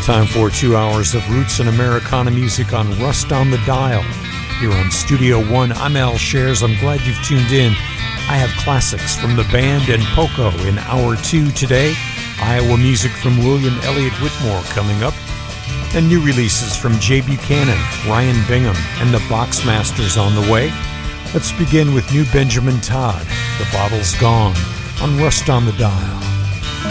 Time for 2 hours of roots and Americana music on Rust on the Dial. Here on Studio One, I'm Al Shares. I'm glad you've tuned in. I have classics from the band and Poco in Hour 2 today. Iowa music from William Elliott Whitmore coming up. And new releases from Jay Buchanan, Ryan Bingham, and the Boxmasters on the way. Let's begin with new Benjamin Todd, The Bottle's Gone, on Rust on the Dial.